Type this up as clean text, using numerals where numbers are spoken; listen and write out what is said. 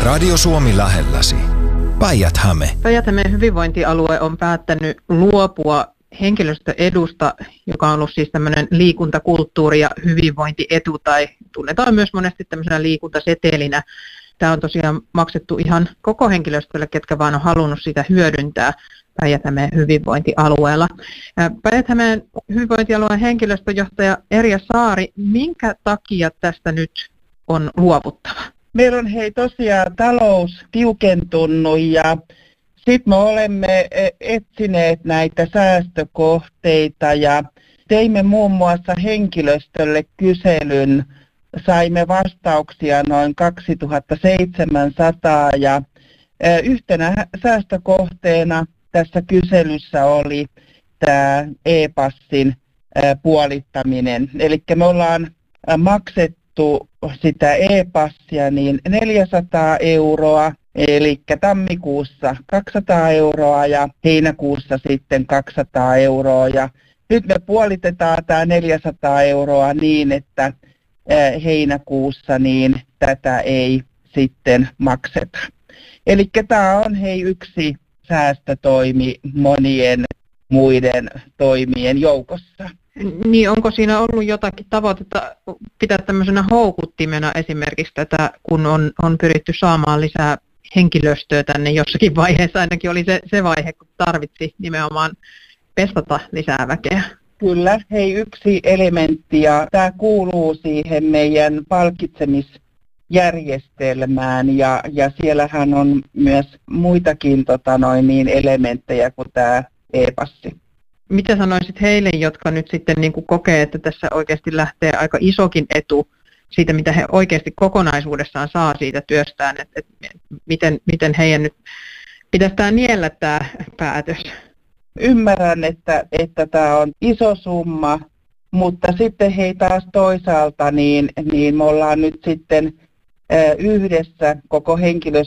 Radio Suomi lähelläsi. Päijät-Häme. Päijät-Hämeen hyvinvointialue on päättänyt luopua henkilöstöedusta, joka on ollut siis tämmöinen liikuntakulttuuri- ja hyvinvointietu, tai tunnetaan myös monesti tämmöisenä liikuntasetelinä. Tämä on tosiaan maksettu ihan koko henkilöstölle, ketkä vaan on halunnut sitä hyödyntää Päijät-Hämeen hyvinvointialueella. Päijät-Hämeen hyvinvointialueen henkilöstöjohtaja Erja Saari, minkä takia tästä nyt on luovuttava? Meillä on tosiaan talous tiukentunut ja sitten me olemme etsineet näitä säästökohteita ja teimme muun muassa henkilöstölle kyselyn. Saimme vastauksia noin 2700 ja yhtenä säästökohteena tässä kyselyssä oli tämä e-passin puolittaminen. Eli me ollaan maksettu sitä e-passia niin 400 €, eli tammikuussa 200 € ja heinäkuussa sitten 200 €. Ja nyt me puolitetaan tämä 400 € niin, että heinäkuussa niin tätä ei sitten makseta. Eli tämä on yksi säästötoimi monien muiden toimien joukossa. Niin, onko siinä ollut jotakin tavoitetta pitää tämmöisenä houkuttimena esimerkiksi tätä, kun on pyritty saamaan lisää henkilöstöä tänne jossakin vaiheessa, ainakin oli se vaihe, kun tarvitsi nimenomaan pestata lisää väkeä? Kyllä, yksi elementti ja tämä kuuluu siihen meidän palkitsemisjärjestelmään ja siellähän on myös muitakin elementtejä kuin tämä e-passi. Mitä sanoisit heille, jotka nyt sitten niin kuin kokee, että tässä oikeasti lähtee aika isokin etu siitä, mitä he oikeasti kokonaisuudessaan saa siitä työstään, että miten heidän nyt pitäisi tämä niellä tämä päätös? Ymmärrän, että tämä on iso summa, mutta sitten taas toisaalta niin me ollaan nyt sitten yhdessä koko henkilöstö